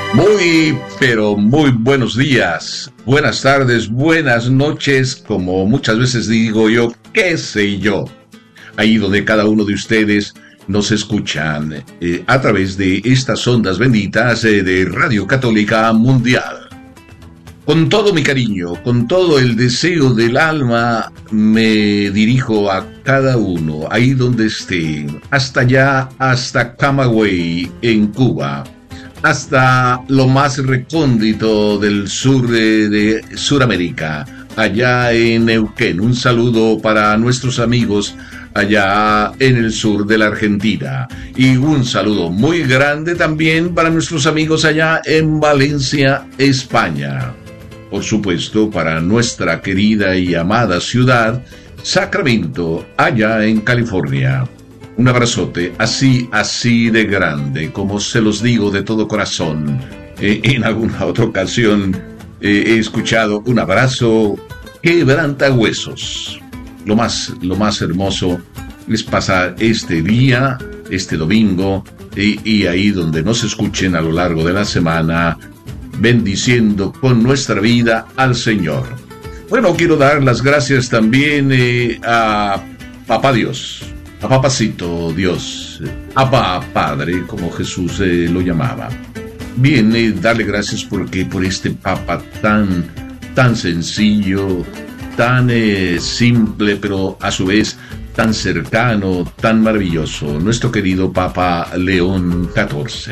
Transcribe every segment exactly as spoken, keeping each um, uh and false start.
Muy, pero muy buenos días, buenas tardes, buenas noches, como muchas veces digo yo, qué sé yo, ahí donde cada uno de ustedes nos escuchan eh, a través de estas ondas benditas eh, de Radio Católica Mundial. Con todo mi cariño, con todo el deseo del alma, me dirijo a cada uno, ahí donde estén, hasta allá, hasta Camagüey, en Cuba, hasta lo más recóndito del sur de, de Sudamérica, allá en Neuquén. Un saludo para nuestros amigos allá en el sur de la Argentina. Y un saludo muy grande también para nuestros amigos allá en Valencia, España. Por supuesto, para nuestra querida y amada ciudad, Sacramento, allá en California. Un abrazote así, así de grande, como se los digo de todo corazón. Eh, en alguna otra ocasión eh, he escuchado un abrazo quebranta huesos. Lo más, lo más hermoso es pasar este día, este domingo, y, y ahí donde nos escuchen a lo largo de la semana, bendiciendo con nuestra vida al Señor. Bueno, quiero dar las gracias también eh, a Papá Dios, a Papacito Dios, a Papá Padre, como Jesús eh, lo llamaba. Bien, eh, darle gracias porque por este Papa tan, tan sencillo, tan eh, simple, pero a su vez tan cercano, tan maravilloso, nuestro querido Papa León catorce.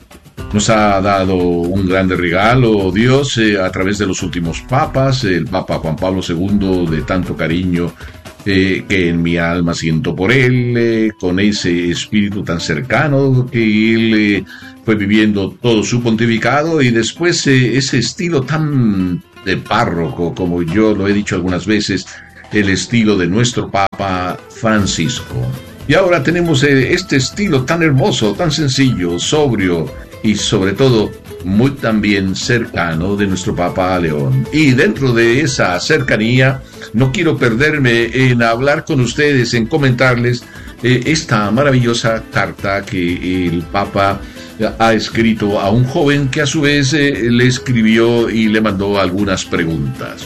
Nos ha dado un grande regalo Dios eh, a través de los últimos papas, el Papa Juan Pablo segundo, de tanto cariño eh, que en mi alma siento por él, eh, con ese espíritu tan cercano que él eh, fue viviendo todo su pontificado, y después eh, ese estilo tan de párroco, como yo lo he dicho algunas veces, el estilo de nuestro Papa Francisco. Y ahora tenemos eh, este estilo tan hermoso, tan sencillo, sobrio, y sobre todo muy también cercano de nuestro Papa León. Y dentro de esa cercanía no quiero perderme en hablar con ustedes, en comentarles eh, esta maravillosa carta que el Papa ha escrito a un joven que a su vez eh, le escribió y le mandó algunas preguntas.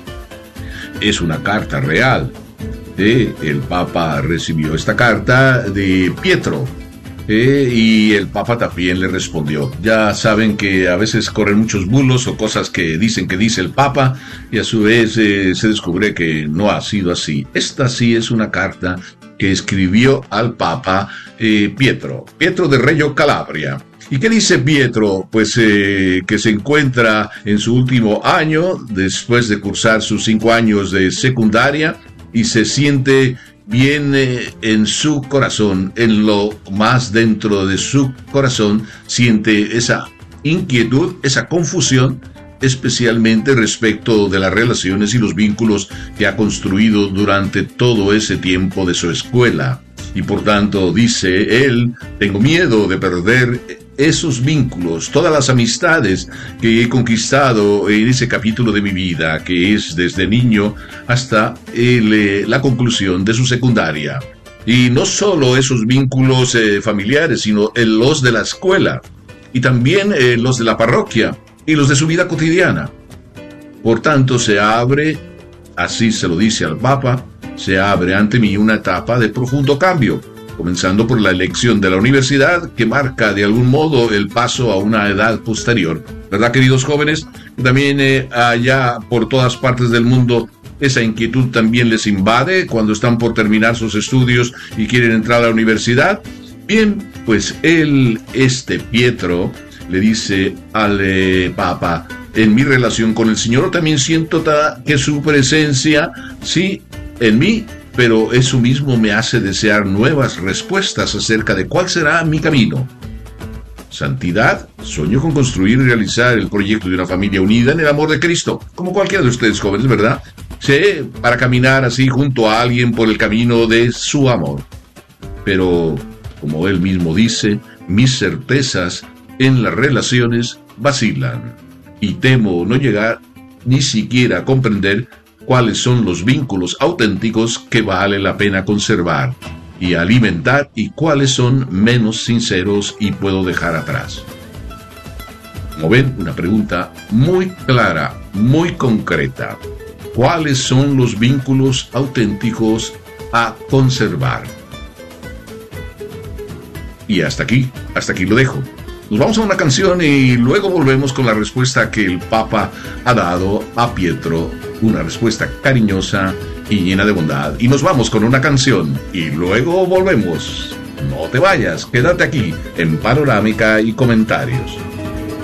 Es una carta real. Eh, el Papa recibió esta carta de Pietro. Eh, y el Papa también le respondió. Ya saben que a veces corren muchos bulos o cosas que dicen que dice el Papa, y a su vez eh, se descubre que no ha sido así. Esta sí es una carta que escribió al Papa eh, Pietro, Pietro de Reggio Calabria. ¿Y qué dice Pietro? Pues eh, que se encuentra en su último año, después de cursar sus cinco años de secundaria, y se siente bien eh, en su corazón, en lo más dentro de su corazón, siente esa inquietud, esa confusión, especialmente respecto de las relaciones y los vínculos que ha construido durante todo ese tiempo de su escuela. Y por tanto, dice él, tengo miedo de perder esos vínculos, todas las amistades que he conquistado en ese capítulo de mi vida, que es desde niño hasta el, eh, la conclusión de su secundaria. Y no solo esos vínculos eh, familiares, sino eh, los de la escuela, y también eh, los de la parroquia, y los de su vida cotidiana. Por tanto, se abre, así se lo dice al Papa, se abre ante mí una etapa de profundo cambio, comenzando por la elección de la universidad, que marca de algún modo el paso a una edad posterior. ¿Verdad, queridos jóvenes? También eh, allá por todas partes del mundo, esa inquietud también les invade cuando están por terminar sus estudios y quieren entrar a la universidad. Bien, pues él, este Pietro, le dice al eh, Papa, en mi relación con el Señor también siento ta- que su presencia, sí, en mí, pero eso mismo me hace desear nuevas respuestas acerca de cuál será mi camino. Santidad, sueño con construir y realizar el proyecto de una familia unida en el amor de Cristo, como cualquiera de ustedes jóvenes, ¿verdad? Sí, para caminar así junto a alguien por el camino de su amor. Pero, como él mismo dice, mis certezas en las relaciones vacilan, y temo no llegar ni siquiera a comprender cuáles son los vínculos auténticos que vale la pena conservar y alimentar, y cuáles son menos sinceros y puedo dejar atrás. Como ven, una pregunta muy clara, muy concreta. ¿Cuáles son los vínculos auténticos a conservar? Y hasta aquí, hasta aquí lo dejo. Nos vamos a una canción y luego volvemos con la respuesta que el Papa ha dado a Pietro, una respuesta cariñosa y llena de bondad. Y nos vamos con una canción y luego volvemos. No te vayas, quédate aquí en Panorámica y Comentarios.